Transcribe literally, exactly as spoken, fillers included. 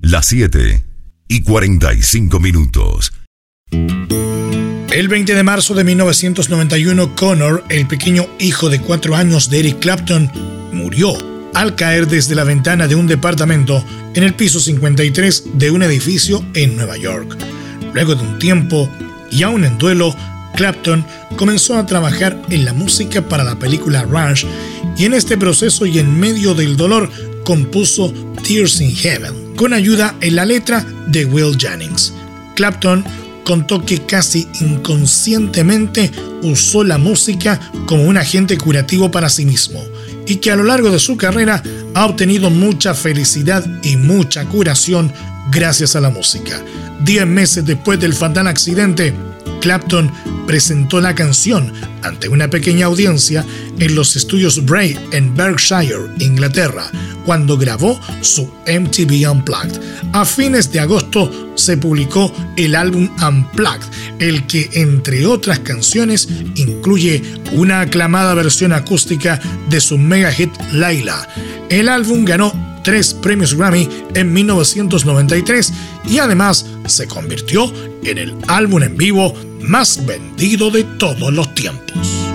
Las siete y cuarenta y cinco minutos. El veinte de marzo de mil novecientos noventa y uno, Connor, el pequeño hijo de cuatro años de Eric Clapton, murió al caer desde la ventana de un departamento en el piso cincuenta y tres de un edificio en Nueva York. Luego de un tiempo, y aún en duelo, Clapton comenzó a trabajar en la música para la película Rush, y en este proceso y en medio del dolor compuso Tears in Heaven, con ayuda en la letra de Will Jennings. Clapton contó que casi inconscientemente usó la música como un agente curativo para sí mismo, y que a lo largo de su carrera ha obtenido mucha felicidad y mucha curación gracias a la música. Diez meses después del fatal accidente, Clapton presentó la canción ante una pequeña audiencia en los estudios Bray en Berkshire, Inglaterra, cuando grabó su M T V Unplugged. A fines de agosto se publicó el álbum Unplugged, el que, entre otras canciones, incluye una aclamada versión acústica de su mega hit Layla. El álbum ganó tres premios Grammy en mil novecientos noventa y tres y además se convirtió en el álbum en vivo más vendido de todos los tiempos.